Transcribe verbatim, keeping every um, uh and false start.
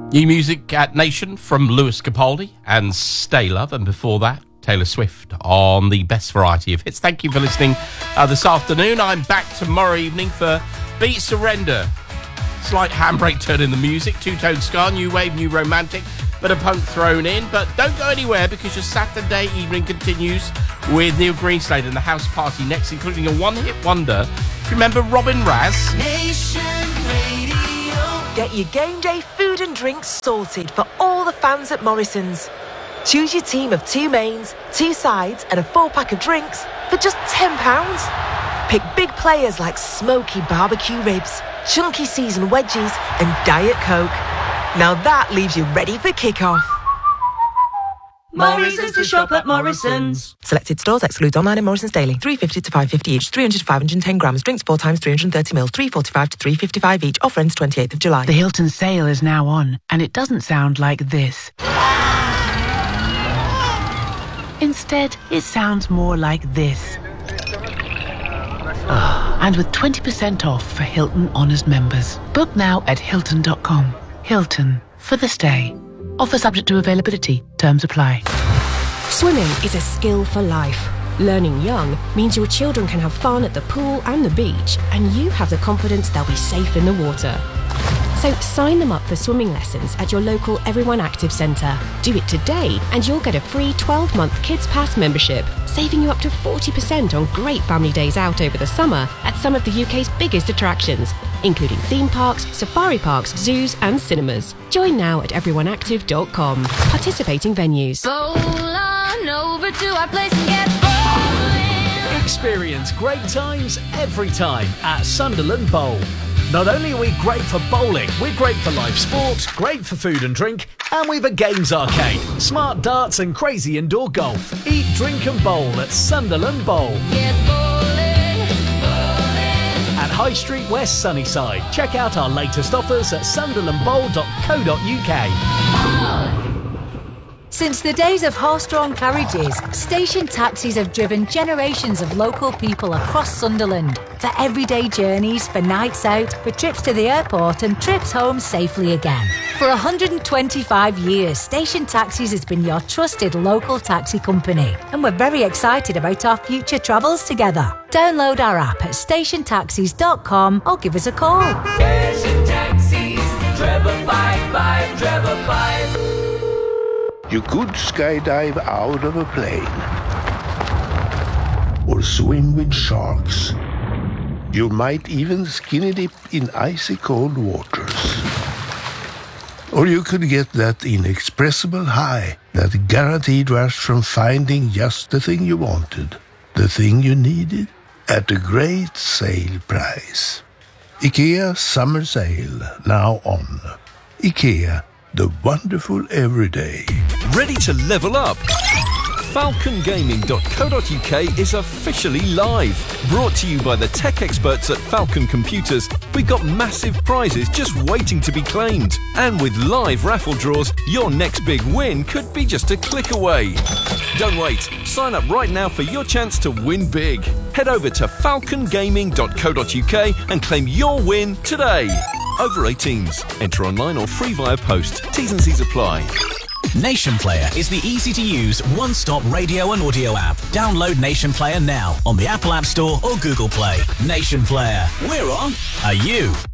New music at Nation from Lewis Capaldi and Stay Love, and before that, Taylor Swift on the best variety of hits. Thank you for listening uh, this afternoon. I'm back tomorrow evening for Beat Surrender. Slight handbrake turn in the music, two-tone ska, new wave, new romantic, bit of punk thrown in. But don't go anywhere because your Saturday evening continues with Neil Greenslade and the House Party next, including a one-hit wonder. Do you remember Robin Raz? Nation Radio. Get your game day food and drinks sorted for all the fans at Morrison's. Choose your team of two mains, two sides and a four-pack of drinks for just ten pounds. Pick big players like smoky barbecue ribs, chunky seasoned wedges and Diet Coke. Now that leaves you ready for kick-off. Morrison's to shop at Morrison's. Selected stores excludes online and Morrison's daily. three fifty to five fifty each, three hundred to five hundred ten grams. Drinks four times three hundred thirty mils, three forty-five to three fifty-five each. Offer ends twenty-eighth of July. The Hilton sale is now on, and it doesn't sound like this. Instead, it sounds more like this. Oh, and with twenty percent off for Hilton Honors members. Book now at Hilton dot com. Hilton, for the stay. Offer subject to availability. Terms apply. Swimming is a skill for life. Learning young means your children can have fun at the pool and the beach, and you have the confidence they'll be safe in the water. So sign them up for swimming lessons at your local Everyone Active Centre. Do it today and you'll get a free twelve-month Kids Pass membership, saving you up to forty percent on great family days out over the summer at some of the U K's biggest attractions, including theme parks, safari parks, zoos and cinemas. Join now at everyone active dot com. Participating venues. Bowl on over to our place and get bowling. Experience great times every time at Sunderland Bowl. Not only are we great for bowling, we're great for live sport, great for food and drink, and we've a games arcade, smart darts and crazy indoor golf. Eat, drink and bowl at Sunderland Bowl. Get bowling, bowling. At High Street West, Sunnyside. Check out our latest offers at sunderland bowl dot co dot uk. Since the days of horse-drawn carriages, station taxis have driven generations of local people across Sunderland for everyday journeys, for nights out, for trips to the airport and trips home safely again. For one hundred twenty-five years, Station Taxis has been your trusted local taxi company, and we're very excited about our future travels together. Download our app at station taxis dot com or give us a call. Station Taxis, treble five five, treble five. You could skydive out of a plane or swim with sharks. You might even skinny dip in icy cold waters. Or you could get that inexpressible high, that guaranteed rush from finding just the thing you wanted, the thing you needed, at a great sale price. IKEA Summer Sale, now on. IKEA, the wonderful everyday. Ready to level up? falcon gaming dot co dot uk is officially live. Brought to you by the tech experts at Falcon Computers, we've got massive prizes just waiting to be claimed. And with live raffle draws, your next big win could be just a click away. Don't wait. Sign up right now for your chance to win big. Head over to falcon gaming dot co dot uk and claim your win today. Over eighteens. Enter online or free via post. T's and C's apply. Nation Player is the easy-to-use, one-stop radio and audio app. Download Nation Player now on the Apple App Store or Google Play. Nation Player. We're on. Are you?